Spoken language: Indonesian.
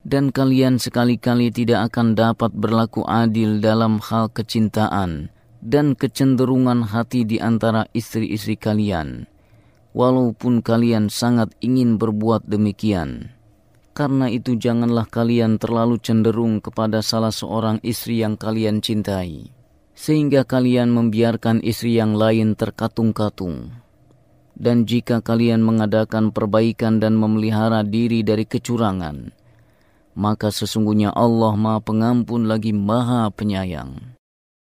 Dan kalian sekali-kali tidak akan dapat berlaku adil dalam hal kecintaan dan kecenderungan hati di antara istri-istri kalian, walaupun kalian sangat ingin berbuat demikian. Karena itu janganlah kalian terlalu cenderung kepada salah seorang istri yang kalian cintai, sehingga kalian membiarkan istri yang lain terkatung-katung. Dan jika kalian mengadakan perbaikan dan memelihara diri dari kecurangan, maka sesungguhnya Allah Maha Pengampun lagi Maha Penyayang.